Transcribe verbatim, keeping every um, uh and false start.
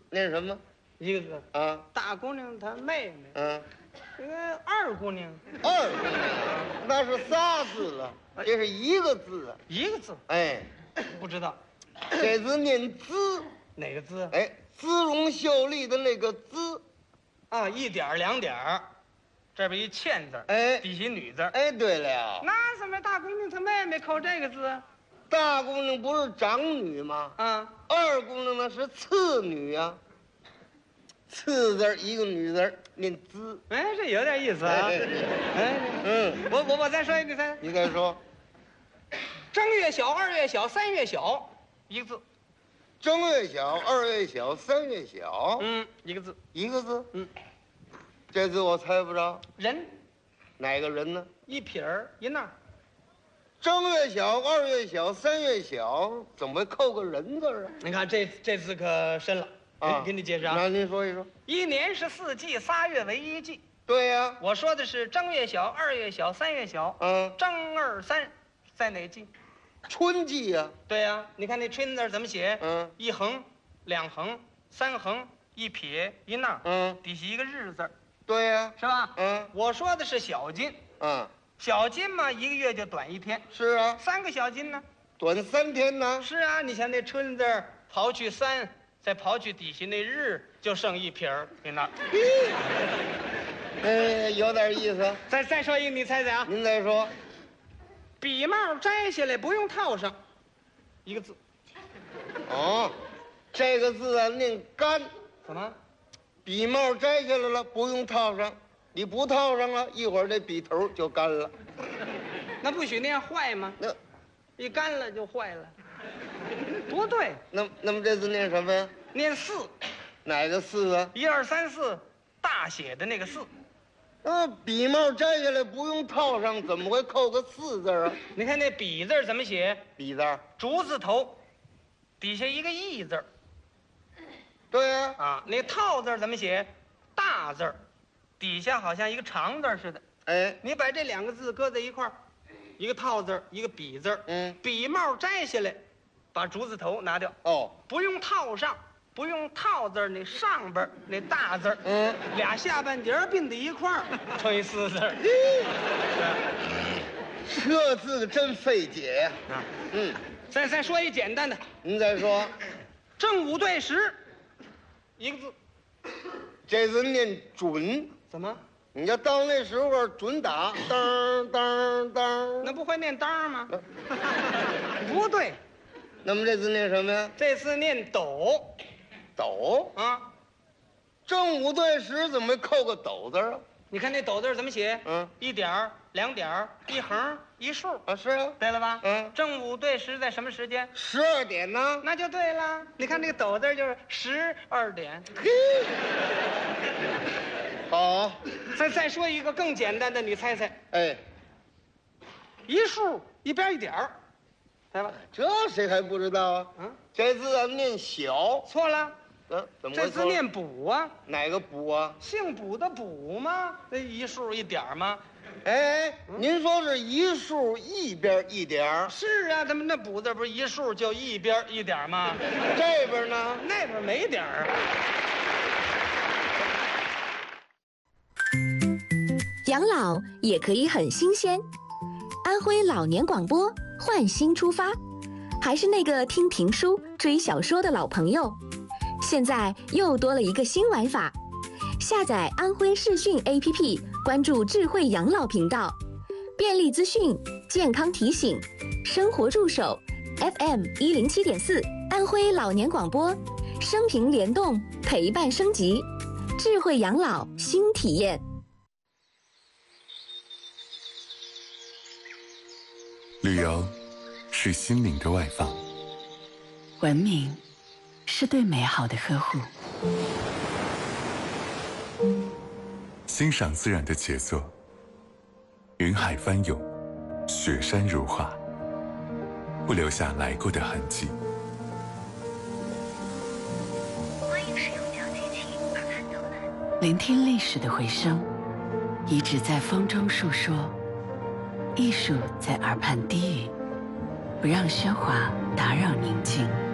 念什么？ 一个字啊， 大姑娘她妹妹， 嗯， 这个二姑娘二姑娘，那是仨字了，这是一个字啊。 一个字， 哎， 不知道这字念姿， 哪个字哎，姿容秀丽的那个姿。 啊？一点儿两点儿，这边一欠字， 哎底下女字。 哎，对了， 那怎么大姑娘她妹妹扣这个字啊？ 大姑娘不是长女吗？ 啊， 二姑娘呢是次女呀、啊。次字一个女字念姿。 哎，这有点意思啊。 哎哎， 嗯， 我我我再说一个，你猜。 你再说。 正月小，二月小，三月小，一个字。 正月小，二月小，三月小。 嗯，一个字。 一个字。 嗯， 这字我猜不着。 人， 哪个人呢？ 一撇儿一捺。 正月小，二月小，三月小，怎么会扣个人字啊？ 你看这这字可深了。 啊， 给你解释啊。 那您说一说。 一年是四季，仨月为一季。 对呀。 我说的是正月小，二月小，三月小。 嗯。 正二三，在哪季？ 春季呀。 对呀，你看那春字怎么写？ 嗯。 一横，两横，三横，一撇一捺。 嗯。 底下一个日字。 对呀。 是吧？ 嗯。 我说的是小金。 嗯。 小金嘛，一个月就短一天。 是啊。 三个小金呢？ 短三天呢。 是啊，你像那春字刨去三。再刨去底下那日，就剩一撇儿，你那。 哎，有点意思。 再再说一个，你猜猜啊？ 您再说。 笔帽摘下来不用套上，一个字。 哦，这个字啊念干。 怎么？ 笔帽摘下来了，不用套上。你不套上了，一会儿这笔头就干了。 那不许那样坏吗？ 那一干了就坏了。不对， 那那么这字念什么呀？ 念四。 哪个四啊？ 一二三四，大写的那个四。 啊，笔帽摘下来不用套上，怎么会扣个四字啊？ 你看那笔字怎么写？ 笔字， 竹字头，底下一个义字。 对呀。 啊，那套字怎么写？大字，底下好像一个长字似的。 哎， 你把这两个字搁在一块儿，一个套字，一个笔字。 嗯， 笔帽摘下来。把竹字头拿掉哦， 不用套上，不用套字那上边那大字， 嗯， 俩下半截并在一块儿，成一四字。 这字真费解呀！ 啊， 嗯， 再再说一简单的， 您再说， 正午对时，一个字， 这字念准。 怎么？ 你要到那时候准打，当当当， 那不会念当吗？不对。 那么这字念什么呀？ 这字念斗， 斗啊。 正午对时怎么会扣个斗字啊？ 你看那斗字怎么写？ 嗯， 一点儿、两点儿、一横、一竖啊，是啊， 对了吧？ 嗯， 正午对时在什么时间？ 十二点呢？ 那就对了。你看这个斗字就是十二点。 嘿，好， 再再说一个更简单的，你猜猜？ 哎， 一竖一边一点儿。来吧， 这谁还不知道啊？ 嗯， 这字啊念小， 错了， 嗯，怎么这字念卜啊？ 哪个卜啊？ 姓卜的卜吗？那一竖一点儿吗？ 哎，您说是一竖一边一点儿？ 是啊，他们那卜字不是一竖就一边一点吗？ 这边呢？ 那边没点儿。 养老也可以很新鲜，安徽老年广播。换新出发，还是那个听评书、追小说的老朋友，现在又多了一个新玩法。下载安徽视讯 A P P， 关注智慧养老频道，便利资讯、健康提醒、生活助手 ，F M 一零七点四，安徽老年广播，生平联动，陪伴升级，智慧养老新体验。 旅游是心灵的外放， 文明是对美好的呵护， 欣赏自然的杰作，云海翻涌，雪山如画，不留下来过的痕迹。 欢迎使用小机器耳畔导览，聆听历史的回声，遗址在风中述说，艺术在耳畔低语，不让喧哗打扰宁静。